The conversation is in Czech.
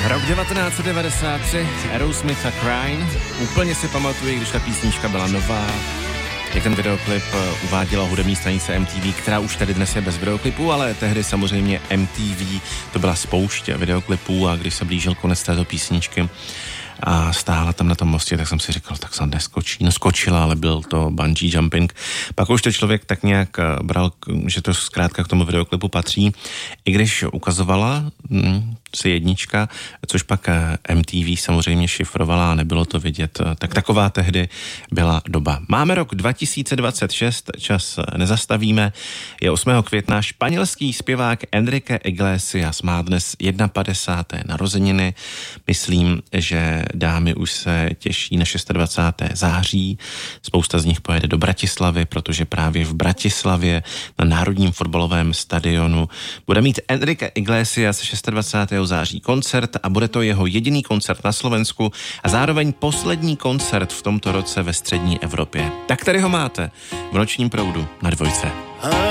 Rok 1993, Aerosmith a Crying. Úplně si pamatuju, když ta písnička byla nová, jak ten videoklip uváděla hudební stanice MTV, která už tady dnes je bez videoklipu, ale tehdy samozřejmě MTV to byla spoušť videoklipů a když se blížil konec této písničky a stála tam na tom mostě, tak jsem si říkal, tak se neskočí. No skočila, ale byl to bungee jumping. Pak už to člověk tak nějak bral, že to zkrátka k tomu videoklipu patří. I když ukazovala C1, což pak MTV samozřejmě šifrovala a nebylo to vidět, tak taková tehdy byla doba. Máme rok 2026, čas nezastavíme. Je 8. května, španělský zpěvák Enrique Iglesias má dnes 51. narozeniny. Myslím, že dámy už se těší na 26. září. Spousta z nich pojede do Bratislavy, protože právě v Bratislavě na Národním fotbalovém stadionu bude mít Enrique Iglesias 26. září koncert a bude to jeho jediný koncert na Slovensku a zároveň poslední koncert v tomto roce ve střední Evropě. Tak tady ho máte v Nočním proudu na Dvojce.